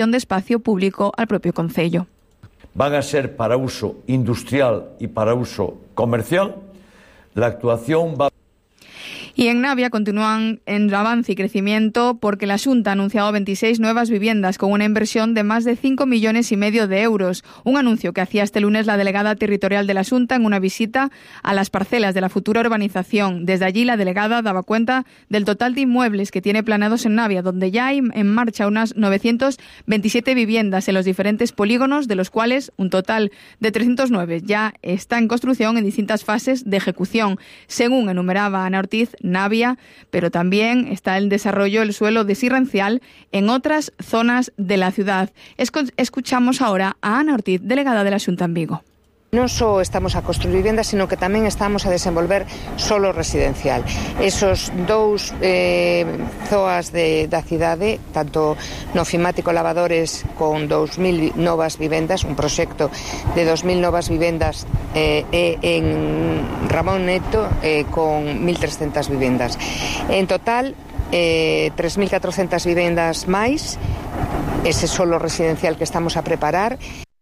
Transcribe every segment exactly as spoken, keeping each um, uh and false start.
de espacio público al propio concello. Van a ser para uso industrial y para uso comercial. La actuación va... Y en Navia continúan en avance y crecimiento porque la Xunta ha anunciado veintiséis nuevas viviendas con una inversión de más de cinco millones y medio de euros. Un anuncio que hacía este lunes la delegada territorial de la Xunta en una visita a las parcelas de la futura urbanización. Desde allí la delegada daba cuenta del total de inmuebles que tiene planeados en Navia, donde ya hay en marcha unas novecientas veintisiete viviendas en los diferentes polígonos, de los cuales un total de trescientos nueve ya está en construcción en distintas fases de ejecución. Según enumeraba Ana Ortiz, Navia, pero también está en desarrollo el suelo desidencial en otras zonas de la ciudad. Escuchamos ahora a Ana Ortiz, delegada de la Xunta en Vigo. Non só estamos a construir vivendas, sino que tamén estamos a desenvolver solo residencial. Esos dous eh, zoas de, da cidade, tanto no Fimático Lavadores con dous mil novas vivendas, un proxecto de dous mil novas vivendas, eh, e en Ramón Neto eh, con mil trescentas vivendas. En total, eh, tres mil catrocentas vivendas máis, ese solo residencial que estamos a preparar.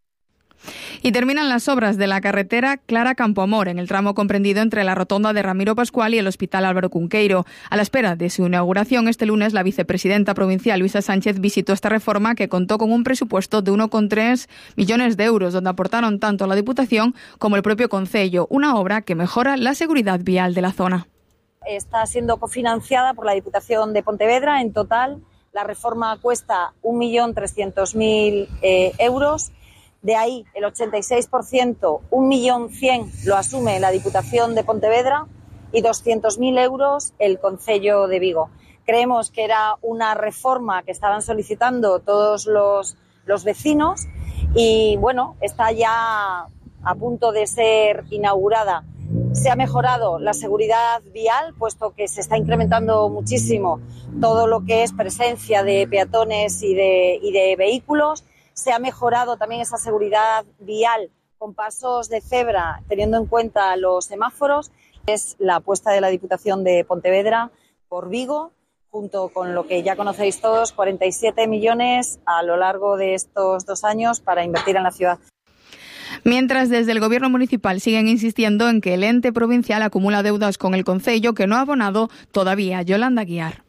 Y terminan las obras de la carretera Clara Campoamor, en el tramo comprendido entre la rotonda de Ramiro Pascual y el Hospital Álvaro Cunqueiro. A la espera de su inauguración este lunes, la vicepresidenta provincial Luisa Sánchez visitó esta reforma que contó con un presupuesto de uno coma tres millones de euros, donde aportaron tanto la Diputación como el propio concello, una obra que mejora la seguridad vial de la zona. Está siendo cofinanciada por la Diputación de Pontevedra. En total, la reforma cuesta un millón trescientos mil eh, euros. De ahí, el ochenta y seis por ciento, un millón cien, lo asume la Diputación de Pontevedra y doscientos mil euros el Concello de Vigo. Creemos que era una reforma que estaban solicitando todos los, los vecinos y, bueno, está ya a punto de ser inaugurada. Se ha mejorado la seguridad vial, puesto que se está incrementando muchísimo todo lo que es presencia de peatones y de, y de vehículos. Se ha mejorado también esa seguridad vial con pasos de cebra, teniendo en cuenta los semáforos. Es la apuesta de la Diputación de Pontevedra por Vigo, junto con lo que ya conocéis todos, cuarenta y siete millones a lo largo de estos dos años para invertir en la ciudad. Mientras, desde el Gobierno municipal siguen insistiendo en que el ente provincial acumula deudas con el concello que no ha abonado todavía. Yolanda Guiar.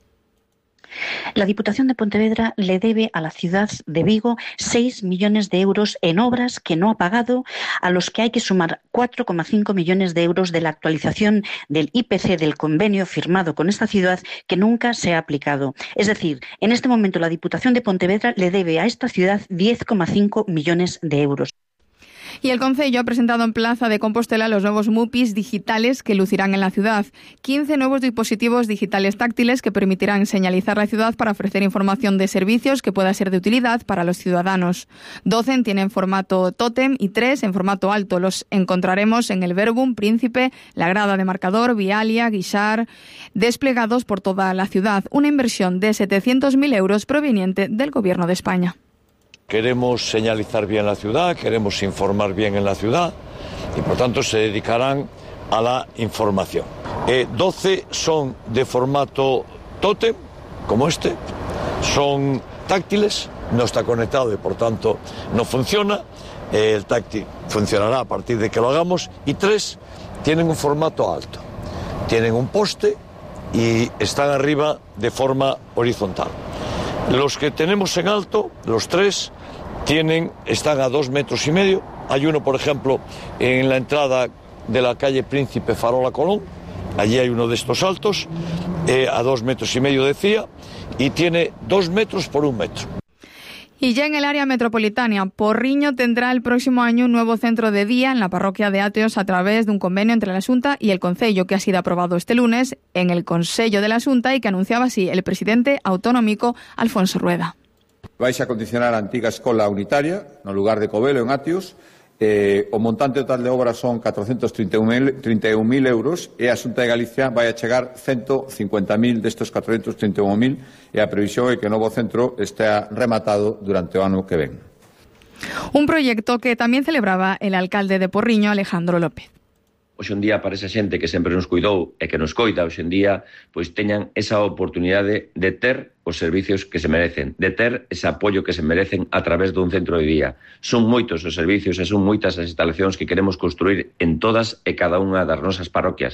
La Diputación de Pontevedra le debe a la ciudad de Vigo seis millones de euros en obras que no ha pagado, a los que hay que sumar cuatro coma cinco millones de euros de la actualización del I P C del convenio firmado con esta ciudad que nunca se ha aplicado. Es decir, en este momento la Diputación de Pontevedra le debe a esta ciudad diez coma cinco millones de euros. Y el concello ha presentado en Plaza de Compostela los nuevos MUPIs digitales que lucirán en la ciudad. quince nuevos dispositivos digitales táctiles que permitirán señalizar la ciudad para ofrecer información de servicios que pueda ser de utilidad para los ciudadanos. doce tienen formato tótem y tres en formato alto. Los encontraremos en el Verbum, Príncipe, La Grada de Marcador, Vialia, Guixar, desplegados por toda la ciudad. Una inversión de setecientos mil euros proveniente del Gobierno de España. Queremos señalizar bien la ciudad, queremos informar bien en la ciudad y por tanto se dedicarán a la información. Eh, doce son de formato tótem, como este, son táctiles, no está conectado y por tanto no funciona. Eh, el táctil funcionará a partir de que lo hagamos. Y tres tienen un formato alto, tienen un poste y están arriba de forma horizontal. Los que tenemos en alto, los tres, tienen, están a dos metros y medio. Hay uno, por ejemplo, en la entrada de la calle Príncipe Farola Colón. Allí hay uno de estos altos, eh, a dos metros y medio decía, y tiene dos metros por un metro. Y ya en el área metropolitana, Porriño tendrá el próximo año un nuevo centro de día en la parroquia de Ateos a través de un convenio entre la Xunta y el Concello, que ha sido aprobado este lunes en el Consello de la Xunta y que anunciaba así el presidente autonómico Alfonso Rueda. Vais a condicionar a antiga escola unitaria, no lugar de Covelo, en Ateos. Eh, o montante total de obra son catrocentos trinta e un mil euros e a Xunta de Galicia vai a chegar ciento cincuenta mil destes catrocentos trinta e un mil e a previsión é que o novo centro estea rematado durante o ano que ven. Un proyecto que tamén celebraba el alcalde de Porriño, Alejandro López. Hoxe en día, para esa xente que sempre nos cuidou e que nos coida hoxe en día, pois teñan esa oportunidade de ter os servicios que se merecen, de ter ese apoio que se merecen a través dun centro de día. Son moitos os servicios e son moitas as instalacións que queremos construir en todas e cada unha das nosas parroquias.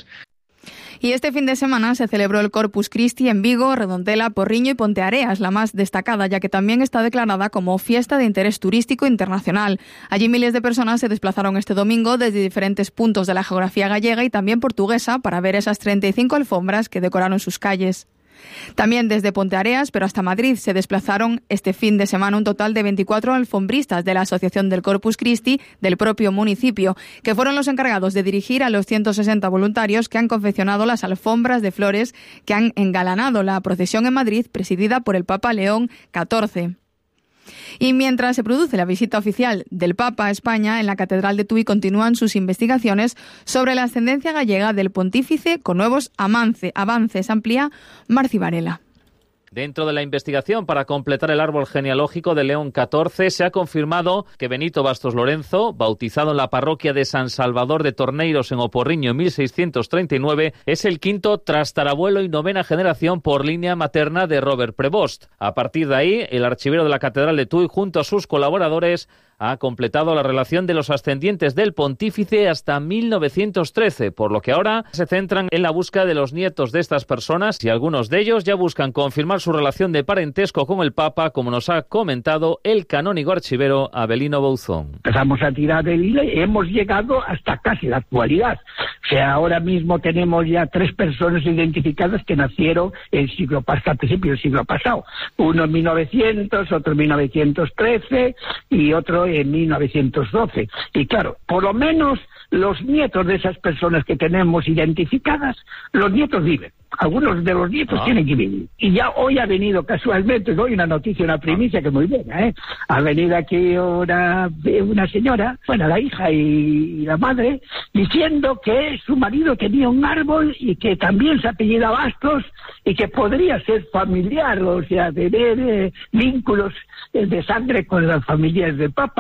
Y este fin de semana se celebró el Corpus Christi en Vigo, Redondela, Porriño y Ponteareas, la más destacada, ya que también está declarada como fiesta de interés turístico internacional. Allí miles de personas se desplazaron este domingo desde diferentes puntos de la geografía gallega y también portuguesa para ver esas treinta y cinco alfombras que decoraron sus calles. También desde Ponteareas, pero hasta Madrid, se desplazaron este fin de semana un total de veinticuatro alfombristas de la Asociación del Corpus Christi del propio municipio, que fueron los encargados de dirigir a los ciento sesenta voluntarios que han confeccionado las alfombras de flores que han engalanado la procesión en Madrid, presidida por el Papa León catorce. Y mientras se produce la visita oficial del Papa a España, en la Catedral de Tui continúan sus investigaciones sobre la ascendencia gallega del pontífice con nuevos avance, avances, amplía Marci Varela. Dentro de la investigación para completar el árbol genealógico de León catorce, se ha confirmado que Benito Bastos Lorenzo, bautizado en la parroquia de San Salvador de Torneiros en Oporriño en mil seiscientos treinta y nueve, es el quinto trastarabuelo y novena generación por línea materna de Robert Prevost. A partir de ahí, el archivero de la Catedral de Tui, junto a sus colaboradores, ha completado la relación de los ascendientes del pontífice hasta mil novecientos trece, por lo que ahora se centran en la búsqueda de los nietos de estas personas y algunos de ellos ya buscan confirmar su relación de parentesco con el Papa, como nos ha comentado el canónigo archivero Abelino Bouzón. Empezamos a tirar del hilo y hemos llegado hasta casi la actualidad. O sea, ahora mismo tenemos ya tres personas identificadas que nacieron el siglo pasado, al principio del siglo pasado. Uno en mil novecientos, otro en mil novecientos trece y otro en mil novecientos doce. Y claro, por lo menos los nietos de esas personas que tenemos identificadas, los nietos viven. Algunos de los nietos ah. tienen que vivir. Y ya hoy ha venido casualmente, doy una noticia, una primicia que muy buena, ¿eh? Ha venido aquí una, una señora, bueno, la hija y, y la madre, diciendo que su marido tenía un árbol y que también se apellida Bastos y que podría ser familiar, o sea, tener eh, vínculos eh, de sangre con las familias del Papa.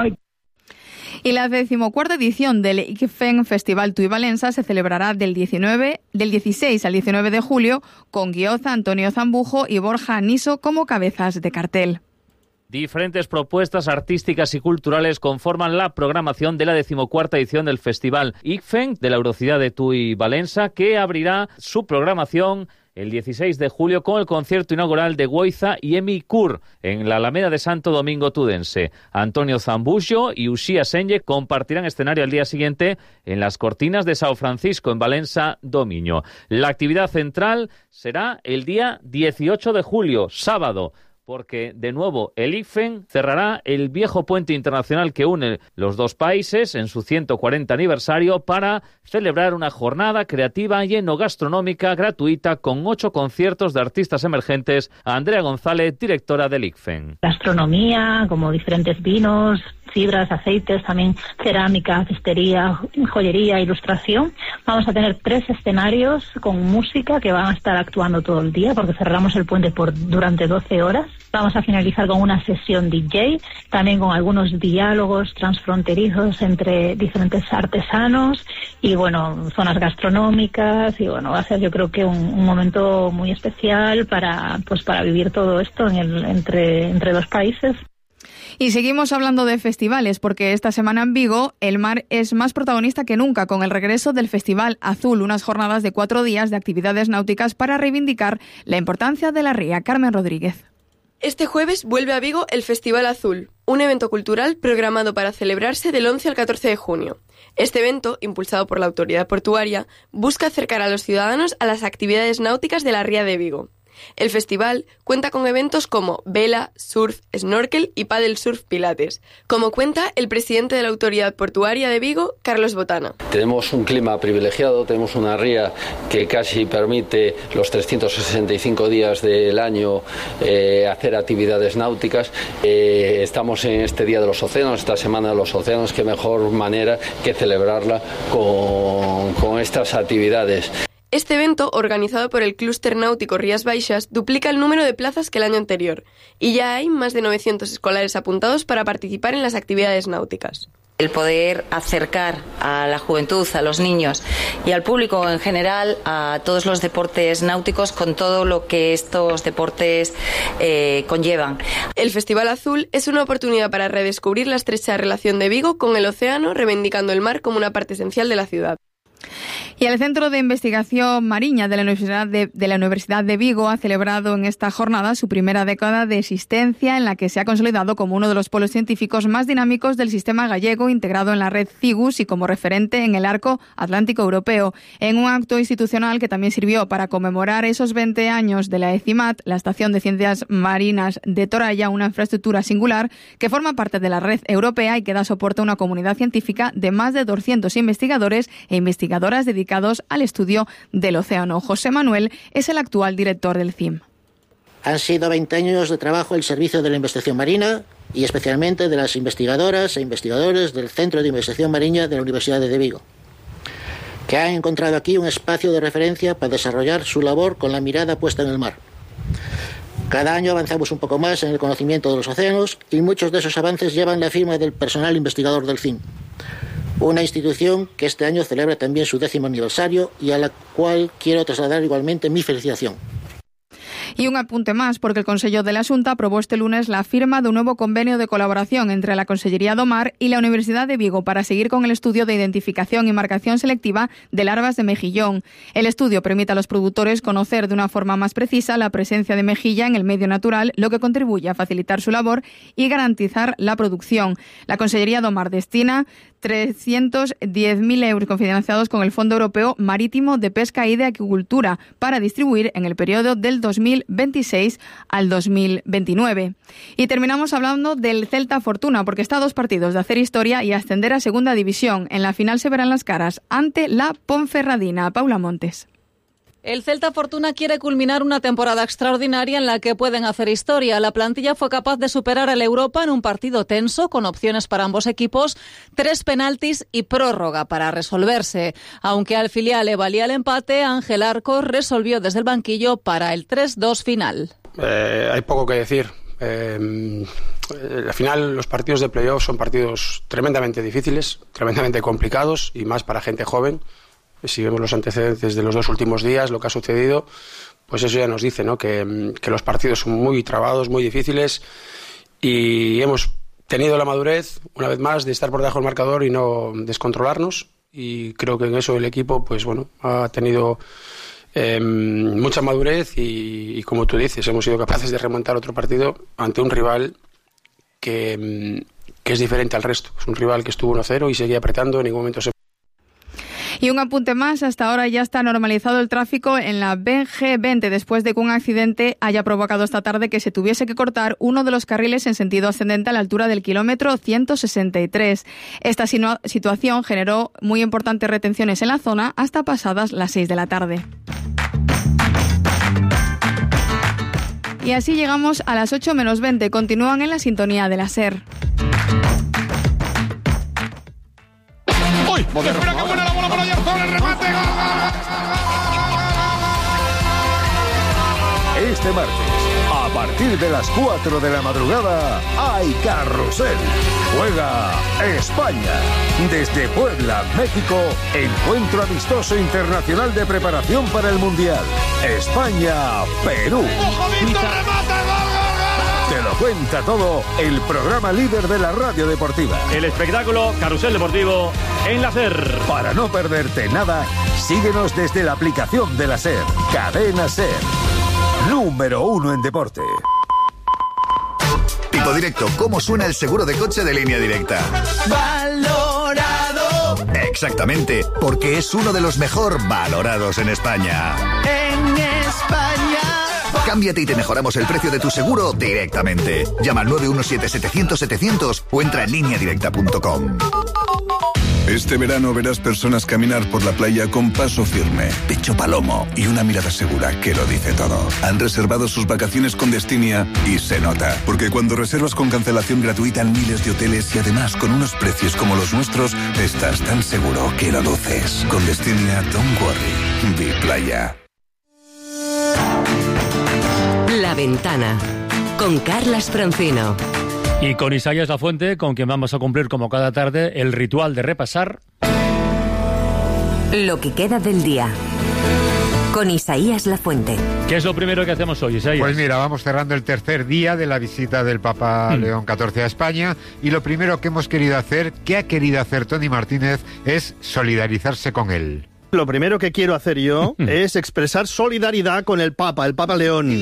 Y la decimocuarta edición del I C F E N Festival Tui Valença se celebrará del, diecinueve, del dieciséis al diecinueve de julio con Guioza, Antonio Zambujo y Borja Aniso como cabezas de cartel. Diferentes propuestas artísticas y culturales conforman la programación de la decimocuarta edición del Festival I C F E N de la Eurocidad de Tui Valença, que abrirá su programación el dieciséis de julio con el concierto inaugural de Guoiza y Emi Kur en la Alameda de Santo Domingo Tudense. Antonio Zambujo y Uxía Senlle compartirán escenario al día siguiente en las Cortinas de São Francisco en Valença do Miño. La actividad central será el día dieciocho de julio, sábado, porque, de nuevo, el I C F E N cerrará el viejo puente internacional que une los dos países en su ciento cuarenta aniversario para celebrar una jornada creativa y enogastronómica gratuita con ocho conciertos de artistas emergentes. Andrea González, directora del I C F E N. Gastronomía, como diferentes vinos, fibras, aceites, también cerámica, cestería, joyería, ilustración. Vamos a tener tres escenarios con música que van a estar actuando todo el día porque cerramos el puente por durante doce horas. Vamos a finalizar con una sesión D J, también con algunos diálogos transfronterizos entre diferentes artesanos y, bueno, zonas gastronómicas y, bueno, va a ser yo creo que un, un momento muy especial para, pues, para vivir todo esto en el, entre, entre dos países. Y seguimos hablando de festivales porque esta semana en Vigo el mar es más protagonista que nunca con el regreso del Festival Azul, unas jornadas de cuatro días de actividades náuticas para reivindicar la importancia de la ría. Carmen Rodríguez. Este jueves vuelve a Vigo el Festival Azul, un evento cultural programado para celebrarse del once al catorce de junio. Este evento, impulsado por la autoridad portuaria, busca acercar a los ciudadanos a las actividades náuticas de la ría de Vigo. El festival cuenta con eventos como vela, surf, snorkel y paddle surf pilates, como cuenta el presidente de la Autoridad Portuaria de Vigo, Carlos Botana. Tenemos un clima privilegiado, tenemos una ría que casi permite los trescientos sesenta y cinco días del año eh, hacer actividades náuticas. Eh, estamos en este Día de los Océanos, esta Semana de los Océanos, qué mejor manera que celebrarla con, con estas actividades. Este evento, organizado por el Clúster Náutico Rías Baixas, duplica el número de plazas que el año anterior, y ya hay más de novecientos escolares apuntados para participar en las actividades náuticas. El poder acercar a la juventud, a los niños y al público en general a todos los deportes náuticos con todo lo que estos deportes eh, conllevan. El Festival Azul es una oportunidad para redescubrir la estrecha relación de Vigo con el océano, reivindicando el mar como una parte esencial de la ciudad. Y el Centro de Investigación Mariña de la Universidad de, de la Universidad de Vigo ha celebrado en esta jornada su primera década de existencia, en la que se ha consolidado como uno de los polos científicos más dinámicos del sistema gallego, integrado en la red CIGUS y como referente en el arco atlántico europeo. En un acto institucional que también sirvió para conmemorar esos veinte años de la ECIMAT, la Estación de Ciencias Marinas de Toralla, una infraestructura singular que forma parte de la red europea y que da soporte a una comunidad científica de más de doscientos investigadores e investigadoras dedicados al estudio del océano. José Manuel es el actual director del C I M. Han sido veinte años de trabajo al servicio de la investigación marina y especialmente de las investigadoras e investigadores del Centro de Investigación Marina de la Universidad de Vigo, que han encontrado aquí un espacio de referencia para desarrollar su labor con la mirada puesta en el mar. Cada año avanzamos un poco más en el conocimiento de los océanos y muchos de esos avances llevan la firma del personal investigador del C I M. Una institución que este año celebra también su décimo aniversario y a la cual quiero trasladar igualmente mi felicitación. Y un apunte más, porque el Consejo de la Xunta aprobó este lunes la firma de un nuevo convenio de colaboración entre la Consellería do Mar y la Universidad de Vigo para seguir con el estudio de identificación y marcación selectiva de larvas de mejillón. El estudio permite a los productores conocer de una forma más precisa la presencia de mejilla en el medio natural, lo que contribuye a facilitar su labor y garantizar la producción. La Consellería do Mar destina trescientos diez mil euros cofinanciados con el Fondo Europeo Marítimo de Pesca y de Acuicultura para distribuir en el periodo del dos mil veintiséis al dos mil veintinueve. Y terminamos hablando del Celta Fortuna, porque está a dos partidos de hacer historia y ascender a Segunda División. En la final se verán las caras ante la Ponferradina. Paula Montes. El Celta Fortuna quiere culminar una temporada extraordinaria en la que pueden hacer historia. La plantilla fue capaz de superar al Europa en un partido tenso, con opciones para ambos equipos, tres penaltis y prórroga para resolverse. Aunque al filial le valía el empate, Ángel Arcos resolvió desde el banquillo para el tres dos final. Eh, hay poco que decir. Eh, al final los partidos de playoff son partidos tremendamente difíciles, tremendamente complicados y más para gente joven. Si vemos los antecedentes de los dos últimos días, lo que ha sucedido, pues eso ya nos dice, ¿no? que, que los partidos son muy trabados, muy difíciles y hemos tenido la madurez, una vez más, de estar por debajo del marcador y no descontrolarnos, y creo que en eso el equipo pues bueno ha tenido eh, mucha madurez y, y como tú dices, hemos sido capaces de remontar otro partido ante un rival que, que es diferente al resto. Es un rival que estuvo uno cero y seguía apretando, en ningún momento se... Y un apunte más, hasta ahora ya está normalizado el tráfico en la B G veinte después de que un accidente haya provocado esta tarde que se tuviese que cortar uno de los carriles en sentido ascendente a la altura del kilómetro ciento sesenta y tres. Esta situación generó muy importantes retenciones en la zona hasta pasadas las seis de la tarde. Y así llegamos a las ocho menos veinte. Continúan en la sintonía de la SER. ¡Uy! ¡Espera que buena la bola para Oyarzún! ¡El remate! ¡Gol, gol, gol! Este martes, a partir de las cuatro de la madrugada, hay carrusel. Juega España. Desde Puebla, México, encuentro amistoso internacional de preparación para el Mundial. España-Perú. Te lo cuenta todo el programa líder de la radio deportiva. El espectáculo Carrusel Deportivo en la SER. Para no perderte nada, síguenos desde la aplicación de la SER. Cadena SER. Número uno en deporte. Tipo Directo, ¿cómo suena el seguro de coche de Línea Directa? ¡Valorado! Exactamente, porque es uno de los mejor valorados en España. ¡En España! Cámbiate y te mejoramos el precio de tu seguro directamente. Llama al nueve uno siete setecientos setecientos o entra en línea directa punto com. Este verano verás personas caminar por la playa con paso firme, pecho palomo y una mirada segura que lo dice todo. Han reservado sus vacaciones con Destinia y se nota, porque cuando reservas con cancelación gratuita en miles de hoteles y además con unos precios como los nuestros, estás tan seguro que lo luces. Con Destinia, don't worry, vi playa. La Ventana, con Carlas Francino. Y con Isaías Lafuente, con quien vamos a cumplir como cada tarde el ritual de repasar lo que queda del día. Con Isaías Lafuente. ¿Qué es lo primero que hacemos hoy, Isaías? Pues mira, vamos cerrando el tercer día de la visita del Papa mm. León catorce a España, y lo primero que hemos querido hacer, que ha querido hacer Tony Martínez, es solidarizarse con él. Lo primero que quiero hacer yo es expresar solidaridad con el Papa, el Papa León.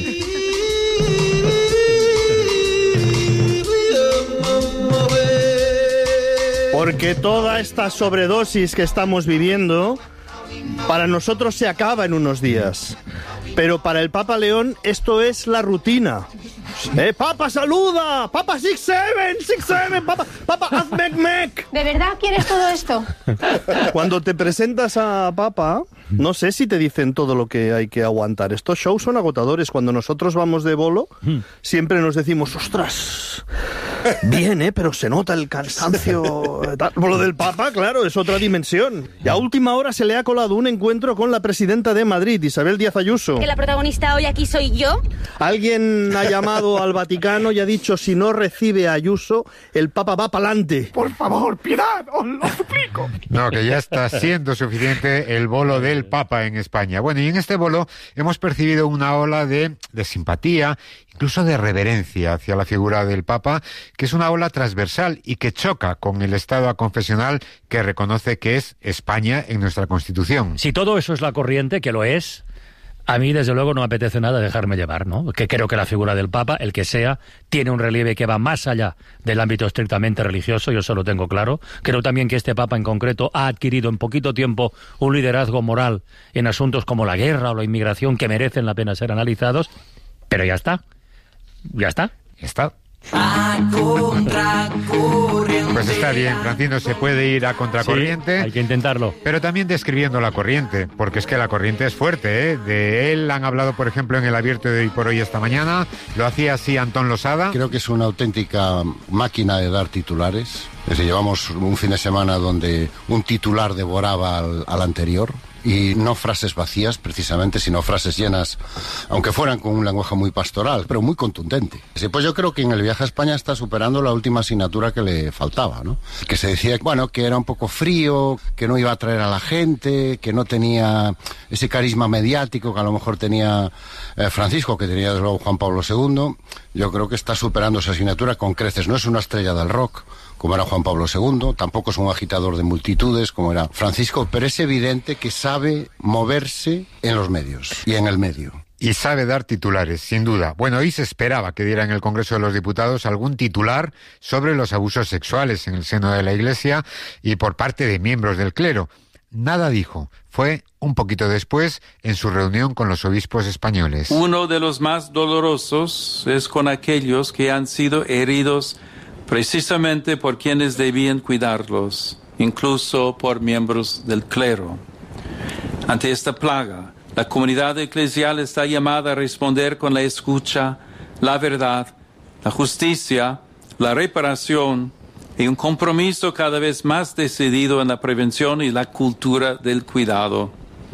Porque toda esta sobredosis que estamos viviendo, para nosotros se acaba en unos días. Pero para el Papa León esto es la rutina. ¡Eh, Papa, saluda! ¡Papa, six seven! ¡six seven! ¡Papa, Papa, haz mec mec! ¿De verdad quieres todo esto? Cuando te presentas a Papa, no sé si te dicen todo lo que hay que aguantar. Estos shows son agotadores. Cuando nosotros vamos de bolo, siempre nos decimos, ¡ostras! Bien, ¿eh? Pero se nota el cansancio. Por lo del Papa, claro, es otra dimensión. Y a última hora se le ha colado un encuentro con la presidenta de Madrid, Isabel Díaz Ayuso. ¿Que la protagonista hoy aquí soy yo? Alguien ha llamado al Vaticano y ha dicho, si no recibe a Ayuso, el Papa va pa'lante. Por favor, piedad, os lo suplico. No, que ya está siendo suficiente el bolo del Papa en España. Bueno, y en este bolo hemos percibido una ola de, de simpatía, incluso de reverencia hacia la figura del Papa, que es una ola transversal y que choca con el Estado aconfesional que reconoce que es España en nuestra Constitución. Si todo eso es la corriente, que lo es, a mí desde luego no me apetece nada dejarme llevar, ¿no? Que creo que la figura del Papa, el que sea, tiene un relieve que va más allá del ámbito estrictamente religioso, yo eso lo tengo claro. Creo también que este Papa en concreto ha adquirido en poquito tiempo un liderazgo moral en asuntos como la guerra o la inmigración que merecen la pena ser analizados, pero ya está. Ya está. Ya está. Pues está bien, Francino, se puede ir a contracorriente. Sí, hay que intentarlo. Pero también describiendo la corriente, porque es que la corriente es fuerte, ¿eh? De él han hablado, por ejemplo, en el Abierto de Hoy por Hoy esta mañana. Lo hacía así Antón Losada. Creo que es una auténtica máquina de dar titulares. Es decir, llevamos un fin de semana donde un titular devoraba al, al anterior. Y no frases vacías, precisamente, sino frases llenas, aunque fueran con un lenguaje muy pastoral, pero muy contundente. Sí, pues yo creo que en el viaje a España está superando la última asignatura que le faltaba, ¿no? Que se decía, bueno, que era un poco frío, que no iba a atraer a la gente, que no tenía ese carisma mediático que a lo mejor tenía eh, Francisco, que tenía desde luego Juan Pablo segundo. Yo creo que está superando esa asignatura con creces. No es una estrella del rock, como era Juan Pablo segundo, tampoco es un agitador de multitudes, como era Francisco, pero es evidente que sabe moverse en los medios y en el medio. Y sabe dar titulares, sin duda. Bueno, hoy se esperaba que diera en el Congreso de los Diputados algún titular sobre los abusos sexuales en el seno de la Iglesia y por parte de miembros del clero. Nada dijo. Fue un poquito después en su reunión con los obispos españoles. Uno de los más dolorosos es con aquellos que han sido heridos precisamente por quienes debían cuidarlos, incluso por miembros del clero. Ante esta plaga, la comunidad eclesial está llamada a responder con la escucha, la verdad, la justicia, la reparación y un compromiso cada vez más decidido en la prevención y la cultura del cuidado.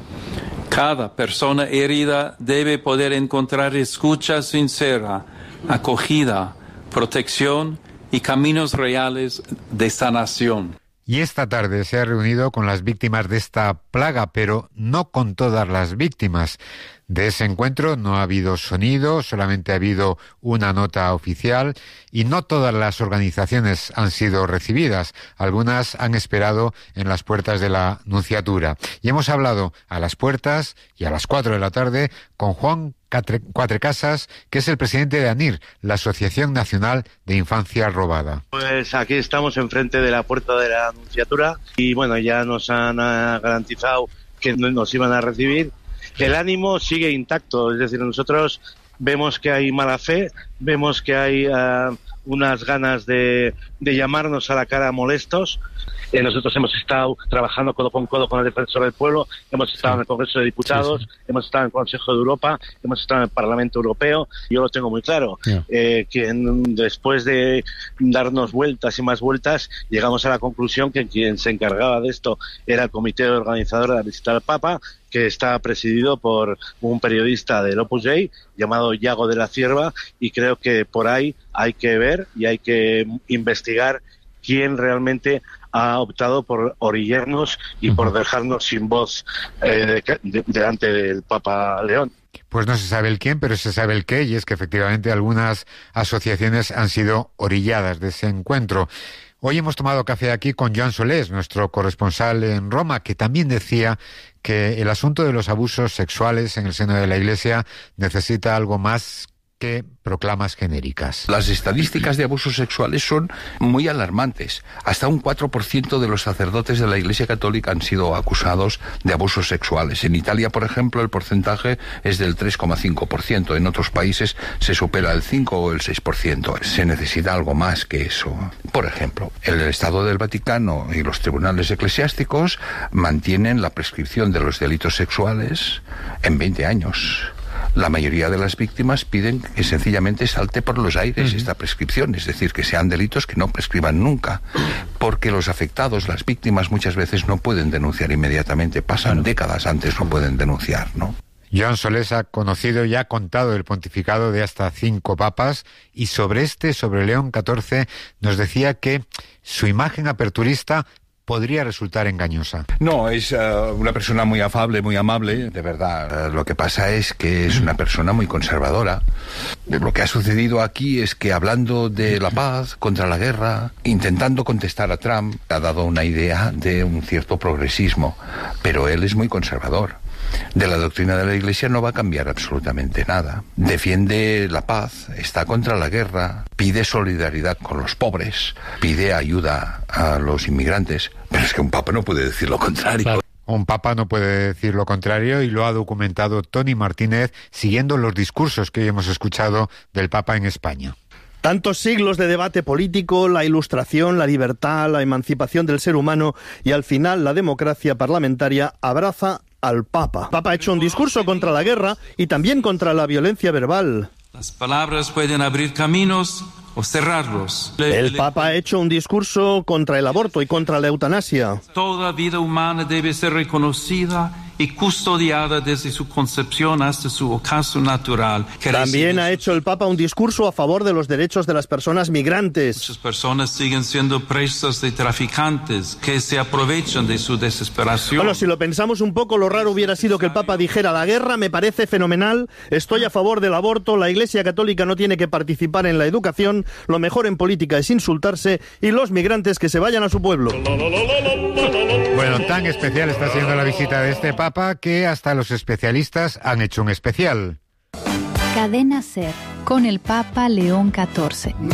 Cada persona herida debe poder encontrar escucha sincera, acogida, protección y caminos reales de sanación. Y esta tarde se ha reunido con las víctimas de esta plaga, pero no con todas las víctimas. De ese encuentro no ha habido sonido, solamente ha habido una nota oficial y no todas las organizaciones han sido recibidas. Algunas han esperado en las puertas de la Nunciatura. Y hemos hablado a las puertas y a las cuatro de la tarde con Juan Cuatrecasas, que es el presidente de ANIR, la Asociación Nacional de Infancia Robada. Pues aquí estamos enfrente de la puerta de la Nunciatura y bueno, ya nos han garantizado que nos iban a recibir. El ánimo sigue intacto, es decir, nosotros vemos que hay mala fe, vemos que hay uh, unas ganas de, de llamarnos a la cara molestos. Eh, nosotros hemos estado trabajando codo con codo con el Defensor del Pueblo, hemos estado sí. en el Congreso de Diputados, sí, sí. hemos estado en el Consejo de Europa, hemos estado en el Parlamento Europeo. Yo lo tengo muy claro, yeah. eh, que en, después de darnos vueltas y más vueltas, llegamos a la conclusión que quien se encargaba de esto era el comité organizador de la visita al Papa, que está presidido por un periodista del Opus Dei llamado Iago de la Cierva, y creo que por ahí hay que ver y hay que investigar quién realmente ha optado por orillarnos y por dejarnos sin voz eh, de, de, delante del Papa León. Pues no se sabe el quién, pero se sabe el qué, y es que efectivamente algunas asociaciones han sido orilladas de ese encuentro. Hoy hemos tomado café aquí con Joan Solés, nuestro corresponsal en Roma, que también decía que el asunto de los abusos sexuales en el seno de la Iglesia necesita algo más que proclamas genéricas. Las estadísticas de abusos sexuales son muy alarmantes. Hasta un cuatro por ciento de los sacerdotes de la Iglesia Católica han sido acusados de abusos sexuales. En Italia, por ejemplo, el porcentaje es del tres coma cinco por ciento. En otros países se supera el cinco o el seis por ciento. Se necesita algo más que eso. Por ejemplo, el Estado del Vaticano y los tribunales eclesiásticos mantienen la prescripción de los delitos sexuales en veinte años. La mayoría de las víctimas piden que sencillamente salte por los aires uh-huh. esta prescripción, es decir, que sean delitos que no prescriban nunca, porque los afectados, las víctimas, muchas veces no pueden denunciar inmediatamente, pasan claro. décadas antes, no pueden denunciar, ¿no? Joan Solés ha conocido y ha contado el pontificado de hasta cinco papas, y sobre este, sobre León catorce, nos decía que su imagen aperturista podría resultar engañosa. No, es uh, una persona muy afable, muy amable, de verdad. Uh, lo que pasa es que es una persona muy conservadora. Lo que ha sucedido aquí es que, hablando de la paz contra la guerra, intentando contestar a Trump, ha dado una idea de un cierto progresismo, pero él es muy conservador. De la doctrina de la Iglesia no va a cambiar absolutamente nada. Defiende la paz, está contra la guerra, pide solidaridad con los pobres, pide ayuda a los inmigrantes. Pero es que un papa no puede decir lo contrario. Claro. Un papa no puede decir lo contrario, y lo ha documentado Tony Martínez siguiendo los discursos que hoy hemos escuchado del papa en España. Tantos siglos de debate político, la ilustración, la libertad, la emancipación del ser humano y al final la democracia parlamentaria abraza al Papa. El Papa ha hecho un discurso contra la guerra y también contra la violencia verbal. Las palabras pueden abrir caminos o cerrarlos. El Papa ha hecho un discurso contra el aborto y contra la eutanasia. Toda vida humana debe ser reconocida y custodiada desde su concepción hasta su ocaso natural. También ha hecho el Papa un discurso a favor de los derechos de las personas migrantes. Muchas personas siguen siendo presas de traficantes que se aprovechan de su desesperación. Bueno, si lo pensamos un poco, lo raro hubiera sido que el Papa dijera: la guerra me parece fenomenal, estoy a favor del aborto, la Iglesia Católica no tiene que participar en la educación, lo mejor en política es insultarse, y los migrantes que se vayan a su pueblo. Bueno, tan especial está siendo la visita de este Papa que hasta los especialistas han hecho un especial. Cadena SER con el Papa León catorce.